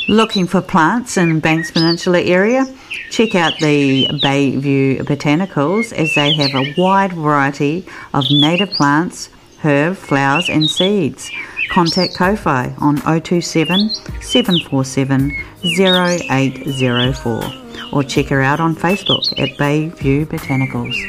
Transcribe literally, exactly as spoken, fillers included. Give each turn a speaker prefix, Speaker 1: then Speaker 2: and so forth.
Speaker 1: Looking for plants in Banks Peninsula area? Check out the Bayview Botanicals, as they have a wide variety of native plants, herb, flowers and seeds. Contact Kofi on oh two seven, seven four seven, oh eight oh four or check her out on Facebook at Bayview Botanicals.